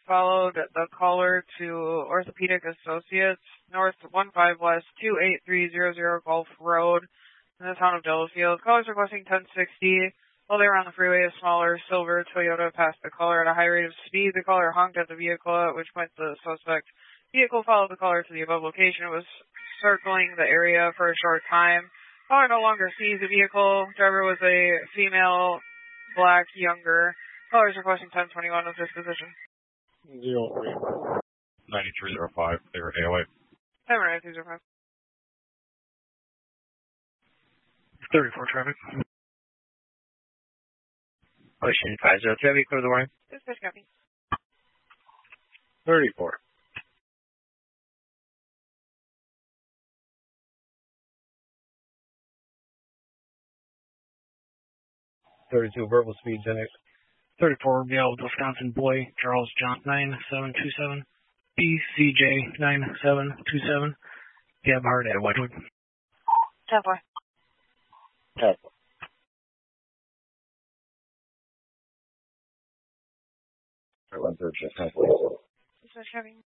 followed the caller to Orthopedic Associates, North 15 West 28300 Gulf Road in the town of Delafield. Callers requesting 1060. While they were on the freeway, a smaller silver Toyota passed the caller at a high rate of speed. The caller honked at the vehicle, at which point the suspect vehicle followed the caller to the above location. It was circling the area for a short time. Caller no longer sees the vehicle. Driver was a female, black, younger. Callers requesting 1021 with disposition. 9305, they were AOA. 9305. 34 traffic. Question 503, clear the warning. Dispatch copy. 34. Verbal speed, 10X. 34, Gale, Wisconsin, Boy, Charles John 9727, BCJ 9727, Gab Hart at Whitewood. 10-4. 10. Dispatch copy.